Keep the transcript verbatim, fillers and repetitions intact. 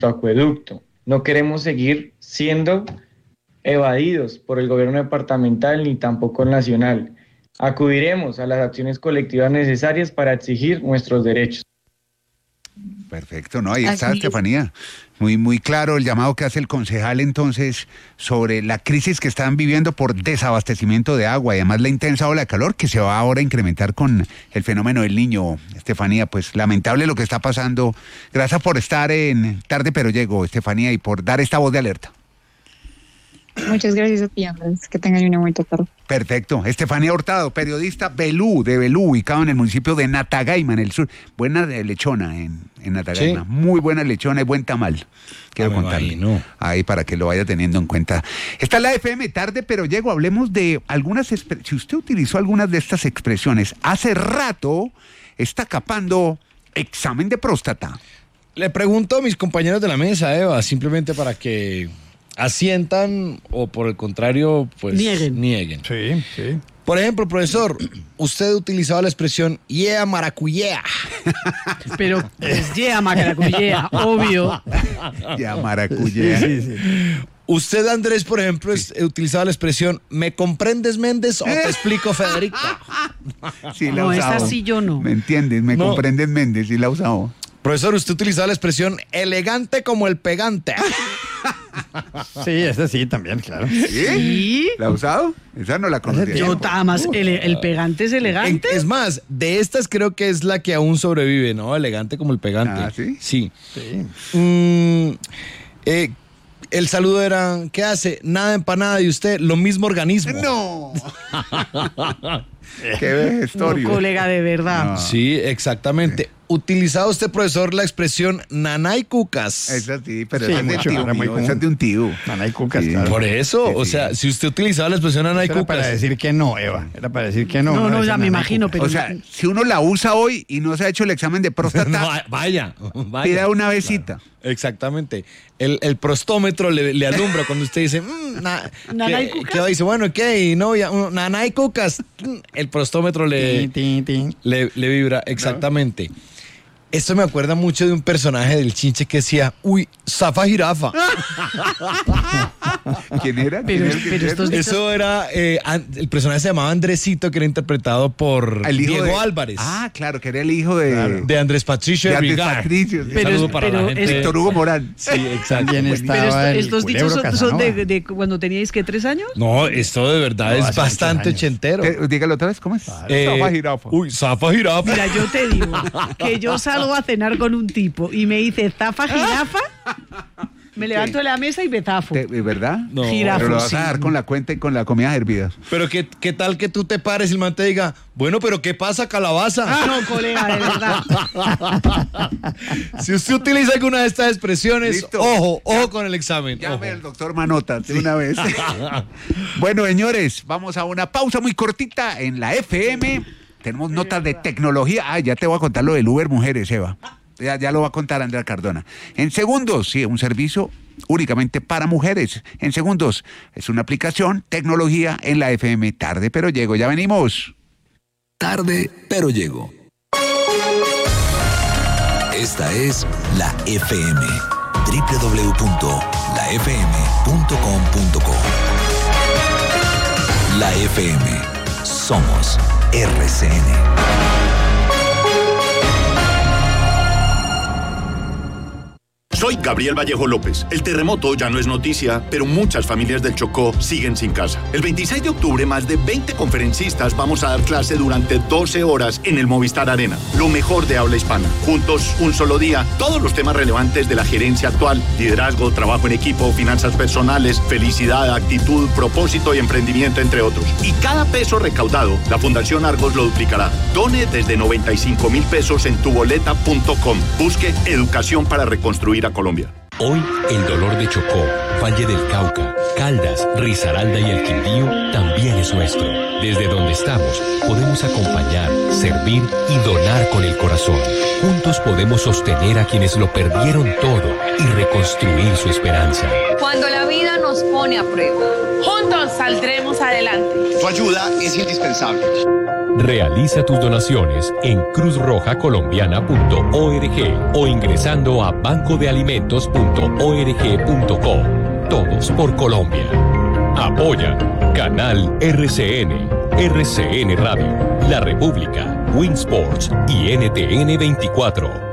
acueducto. No queremos seguir siendo evadidos por el gobierno departamental ni tampoco el nacional. Acudiremos a las acciones colectivas necesarias para exigir nuestros derechos. Perfecto, ¿no? Ahí está, Así Estefanía. Muy, muy claro el llamado que hace el concejal entonces sobre la crisis que están viviendo por desabastecimiento de agua y además la intensa ola de calor que se va ahora a incrementar con el fenómeno del Niño. Estefanía, pues lamentable lo que está pasando. Gracias por estar en Tarde Pero Llego, Estefanía, y por dar esta voz de alerta. Muchas gracias a ti, Andrés. Que tengan una bonita tarde. Perfecto. Estefanía Hurtado, periodista Belú, de Belú, ubicado en el municipio de Natagaima, en el sur. Buena lechona en, en Natagaima. Sí. Muy buena lechona y buen tamal. Quiero ah, contarle. No. Ahí para que lo vaya teniendo en cuenta. Está la F M Tarde Pero Llego. Hablemos de algunas... Si usted utilizó algunas de estas expresiones, hace rato está capando examen de próstata. Le pregunto a mis compañeros de la mesa, Eva, simplemente para que... asientan o por el contrario, pues nieguen. nieguen. Sí, sí. Por ejemplo, profesor, usted utilizaba la expresión yeah maracuyea. Pero es yeah maracuyea, obvio. Yeah maracuyea. Sí, sí, sí. Usted, Andrés, por ejemplo, es, utilizaba la expresión ¿me comprendes, Méndez, o te explico, Federico? Sí, la no, usaba. esa sí yo no. ¿Me entiendes? ¿Me no. comprendes, Méndez? Sí la usaba. Profesor, usted utilizaba la expresión elegante como el pegante. Sí, esa sí también, claro. ¿Sí? ¿Sí? ¿La ha usado? Esa no la conocía. Yo nada más, el, el pegante es elegante. Es más, de estas creo que es la que aún sobrevive, ¿no? Elegante como el pegante. Ah, ¿sí? Sí. sí. Mm, eh, el saludo era, ¿qué hace? Nada empanada, y usted, lo mismo organismo. ¡No! ¡Qué vejestorio! No, colega, de verdad. No. Sí, exactamente. Sí. ¿Utilizaba usted, profesor, la expresión nanay cucas? Esa sí, pero sí, esa, es tío mío, esa es de un tío. Nanay cucas, sí. Claro. Por eso, sí, o sea, sí. si usted utilizaba la expresión nanay era cucas... Era para decir que no, Eva. Era para decir que no. No, no, no ya me imagino, cucas. pero... O sea, si uno la usa hoy y no se ha hecho el examen de próstata... no, vaya, vaya. Pida una besita. Claro. Exactamente. El, el prostómetro le, le alumbra cuando usted dice... Mmm, na, ¿Nanay que, cucas? que dice, bueno, ¿qué? No, ya, uh, nanay cucas. El prostómetro le, tin, tin, tin. le, le vibra, exactamente. No. Esto me acuerda mucho de un personaje del Chinche que decía, uy, zafa jirafa. ¿Quién era? Pero, ¿Quién era? pero estos Eso era, eh, el personaje se llamaba Andresito, que era interpretado por Diego de, Álvarez. Ah, claro, que era el hijo de... Claro. De Andrés Patricio de Andrés Rigar. Patricio. Pero Saludo es, para pero la gente. Es, Víctor Hugo Morán. Sí, exacto. Pero esto, estos dichos son, son de, de cuando teníais, ¿qué, tres años? No, esto de verdad no, es bastante ochentero. Eh, dígalo otra vez, ¿cómo es? Eh, zafa jirafa. Uy, zafa jirafa. Mira, yo te digo que yo salgo a cenar con un tipo y me dice zafa jirafa, me levanto de la mesa y me zafo. ¿Verdad? No. Jirafa. Pero lo vas sí. a dar con la cuenta y con la comida hervida. Pero qué, qué tal que tú te pares y el man te diga, bueno, pero ¿qué pasa, calabaza? Ah, no, colega, de verdad. Si usted utiliza alguna de estas expresiones, Listo. ojo, ojo con el examen. Llame al doctor Manotas de una vez. Bueno, señores, vamos a una pausa muy cortita en la F M. Tenemos notas de tecnología. Ah, ya te voy a contar lo del Uber Mujeres, Eva. Ya, ya lo va a contar Andrea Cardona. En segundos, sí, un servicio únicamente para mujeres. En segundos, es una aplicación, tecnología en la F M. Tarde Pero Llego. Ya venimos. Tarde Pero Llego. Esta es la F M. doble u doble u doble u punto la f m punto com punto co. La F M. Somos R C N. Soy Gabriel Vallejo López. El terremoto ya no es noticia, pero muchas familias del Chocó siguen sin casa. El veintiséis de octubre, más de veinte conferencistas vamos a dar clase durante doce horas en el Movistar Arena. Lo mejor de habla hispana. Juntos, un solo día, todos los temas relevantes de la gerencia actual: liderazgo, trabajo en equipo, finanzas personales, felicidad, actitud, propósito y emprendimiento, entre otros. Y cada peso recaudado, la Fundación Argos lo duplicará. Done desde noventa y cinco mil pesos en tuboleta punto com. Busque educación para reconstruir a Colombia. Hoy, el dolor de Chocó, Valle del Cauca, Caldas, Risaralda y el Quindío también es nuestro. Desde donde estamos, podemos acompañar, servir y donar con el corazón. Juntos podemos sostener a quienes lo perdieron todo y reconstruir su esperanza. Cuando la vida nos pone a prueba, juntos saldremos adelante. Tu ayuda es indispensable. Realiza tus donaciones en cruz roja colombiana punto org o ingresando a banco de alimentos punto org punto co. Todos por Colombia. Apoya Canal R C N, R C N Radio, La República, Winsports y N T N veinticuatro.